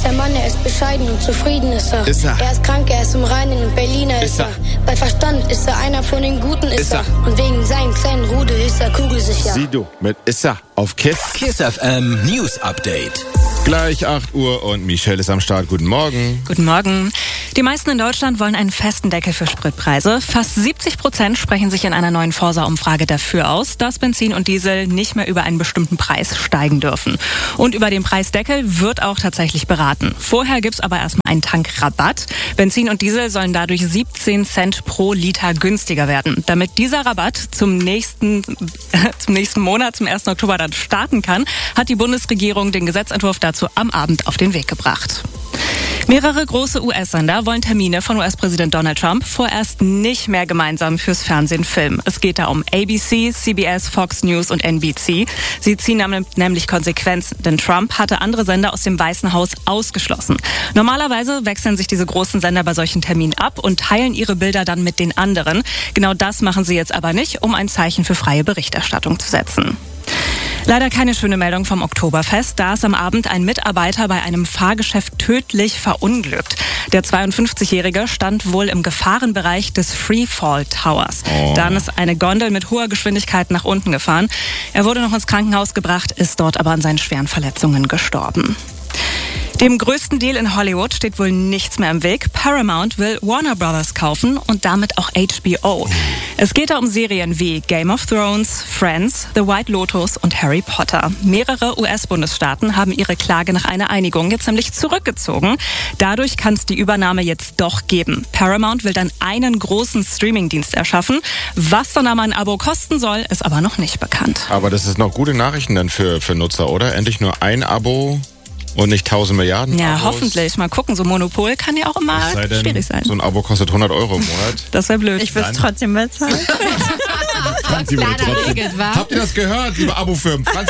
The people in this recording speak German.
der Mann, er ist bescheiden und zufrieden ist er. Er ist krank, er ist im Reinen und Berliner ist er. Bei Verstand ist er einer von den Guten ist er. Und wegen seinem kleinen Rudel ist er kugelsicher. Sieh du, mit Issa auf KISS. KISS FM News Update. Gleich 8 Uhr und Michelle ist am Start. Guten Morgen. Guten Morgen. Die meisten in Deutschland wollen einen festen Deckel für Spritpreise. Fast 70% sprechen sich in einer neuen Forsa-Umfrage dafür aus, dass Benzin und Diesel nicht mehr über einen bestimmten Preis steigen dürfen. Und über den Preisdeckel wird auch tatsächlich beraten. Vorher gibt's aber erstmal einen Tankrabatt. Benzin und Diesel sollen dadurch 17 Cent pro Liter günstiger werden. Damit dieser Rabatt zum nächsten Monat, zum 1. Oktober dann starten kann, hat die Bundesregierung den Gesetzentwurf dazu am Abend auf den Weg gebracht. Mehrere große US-Sender wollen Termine von US-Präsident Donald Trump vorerst nicht mehr gemeinsam fürs Fernsehen filmen. Es geht da um ABC, CBS, Fox News und NBC. Sie ziehen nämlich Konsequenzen, denn Trump hatte andere Sender aus dem Weißen Haus ausgeschlossen. Normalerweise wechseln sich diese großen Sender bei solchen Terminen ab und teilen ihre Bilder dann mit den anderen. Genau das machen sie jetzt aber nicht, um ein Zeichen für freie Berichterstattung zu setzen. Leider keine schöne Meldung vom Oktoberfest. Da ist am Abend ein Mitarbeiter bei einem Fahrgeschäft tödlich verunglückt. Der 52-Jährige stand wohl im Gefahrenbereich des Freefall Towers. Dann ist eine Gondel mit hoher Geschwindigkeit nach unten gefahren. Er wurde noch ins Krankenhaus gebracht, ist dort aber an seinen schweren Verletzungen gestorben. Dem größten Deal in Hollywood steht wohl nichts mehr im Weg. Paramount will Warner Brothers kaufen und damit auch HBO. Es geht da um Serien wie Game of Thrones, Friends, The White Lotus und Harry Potter. Mehrere US-Bundesstaaten haben ihre Klage nach einer Einigung jetzt nämlich zurückgezogen. Dadurch kann es die Übernahme jetzt doch geben. Paramount will dann einen großen Streamingdienst erschaffen. Was dann aber ein Abo kosten soll, ist aber noch nicht bekannt. Aber das ist noch gute Nachrichten dann für Nutzer, oder? Endlich nur ein Abo und nicht 1000 Milliarden Ja, Abos. Hoffentlich. Mal gucken, so Monopol kann ja auch immer schwierig sein. So ein Abo kostet 100 Euro im Monat. Das wäre blöd. Ich würde es trotzdem bezahlen. Habt ihr das gehört, liebe Abofirmen?